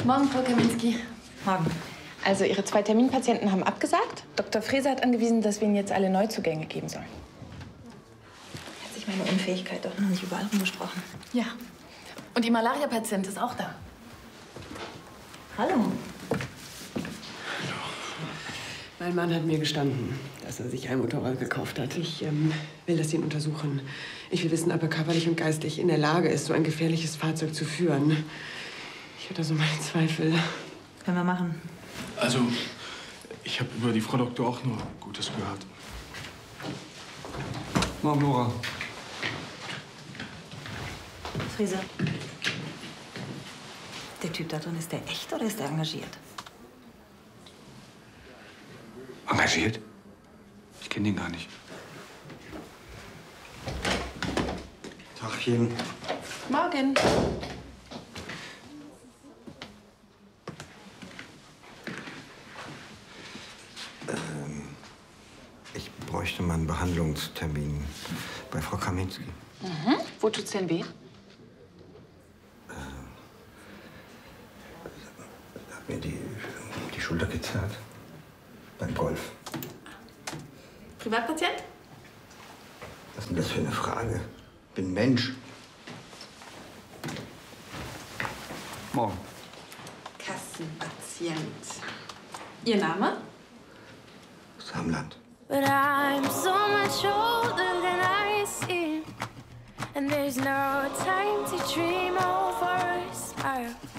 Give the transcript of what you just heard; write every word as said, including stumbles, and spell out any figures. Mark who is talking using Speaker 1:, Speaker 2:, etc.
Speaker 1: Morgen, Frau Kaminski.
Speaker 2: Morgen. Also, Ihre zwei Terminpatienten haben abgesagt. Doktor Frese hat angewiesen, dass wir Ihnen jetzt alle Neuzugänge geben sollen.
Speaker 3: Hat sich meine Unfähigkeit doch noch nicht überall rumgesprochen.
Speaker 1: Ja. Und Ihr Malaria-Patient ist auch da.
Speaker 3: Hallo.
Speaker 4: Mein Mann hat mir gestanden, dass er sich ein Motorrad gekauft hat. Ich ähm, will, dass Sie ihn untersuchen. Ich will wissen, ob er körperlich und geistig in der Lage ist, so ein gefährliches Fahrzeug zu führen. Ich hatte so meine Zweifel.
Speaker 3: Können wir machen.
Speaker 5: Also, ich habe über die Frau Doktor auch nur Gutes gehört.
Speaker 6: Morgen, Nora.
Speaker 3: Frese. Der Typ da drin, ist der echt oder ist der engagiert?
Speaker 6: Engagiert? Ich kenne den gar nicht.
Speaker 7: Tagchen.
Speaker 2: Morgen.
Speaker 7: Ähm, ich bräuchte mal einen Behandlungstermin bei Frau Kaminski.
Speaker 2: Mhm. Wo tut's denn weh?
Speaker 7: Äh, hat mir die, die Schulter gezerrt. Beim Golf.
Speaker 1: Privatpatient?
Speaker 7: Was ist denn das für eine Frage? Ich bin Mensch.
Speaker 6: Morgen.
Speaker 1: Kassenpatient. Ihr Name?
Speaker 7: Samland.
Speaker 8: But I'm so much older than I seem, and there's no time to dream over a smile.